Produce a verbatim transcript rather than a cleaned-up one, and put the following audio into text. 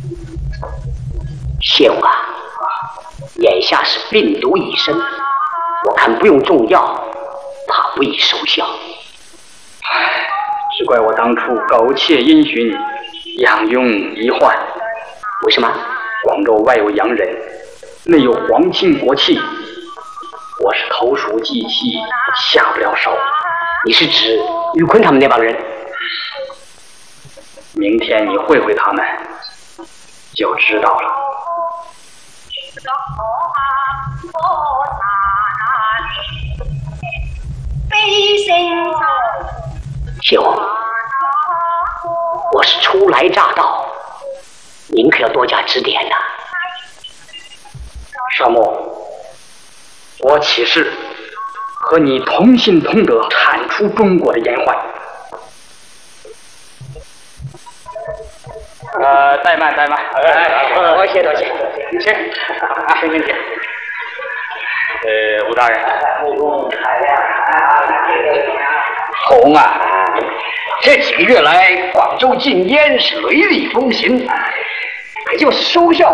谢勇啊，眼下是病毒已深，我看不用重药，怕不易收效。 唉，只怪我当初苟且因循，养庸遗患。 为什么？ 广州外有洋人，内有皇亲国戚，我是投鼠忌器，下不了手。 你是指玉坤他们那帮人？ 明天你会会他们，就知道了。 谢勇，我是初来乍到，您可要多加指点呐。 沙漠，我起誓和你同心同德，铲除中国的严患。呃，怠慢怠慢， 哎，多谢多谢， 请，请请请。呃，吴大人， 红啊，这几个月来，广州禁烟是雷厉风行，可就是收效